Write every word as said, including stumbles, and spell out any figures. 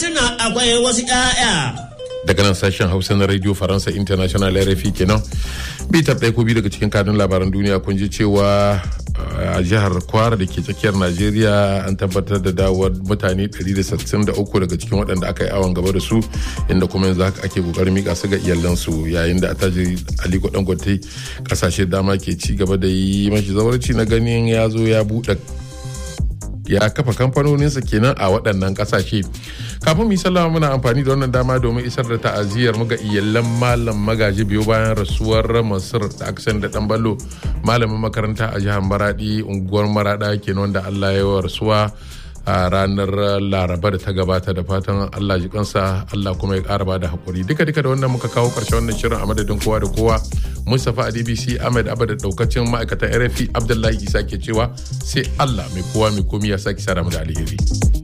na akwai wasu 'ya'ya. Daga nan sashen Hausa na Radio Faransa International R F I kenan. Bitar ɗaya ko biyu daga cikin kanun labaran duniya kun ji cewa a jihar Kwara da ke tsakiyar Najeriya an tabbatar da dawowar mutane ɗari da sittin da uku daga cikin waɗanda aka yi awon gaba da su, inda kuma yanzu haka ake kokarin mika su ga iyalansu, yayin da attajiri Aliko Dangote kasashe dama ke ci gaba da yi mashi zawarci na ganin ya zo ya buɗe ya kafa kamfanoninsa kenan a waɗannan ƙasashe. Kafin mu yi sallama muna amfani da wannan dama domin isar da ta'aziyar mu ga iyalan malam Magaji biyo bayan rasuwar Mansur da Aksan da Ɗanbalo, malamin makaranta a jihar Maradi, unguwar Marada kenan, wanda Allah ya yi rasuwa a ranar Laraba da ta gabata. Da fatan Allah ji kansa, Allah kuma ya ƙara bada hakuri. Duka duka da wannan muka kawo ƙarshen wannan shirin a madadin kowa da kowa. Mustapha a D B C, Ahmed Abba da daukacin ma'aikatan R F I, Abdullahi Isa ke cewa sai Allah mai kowa mai komi ya saki sara mu da alheri.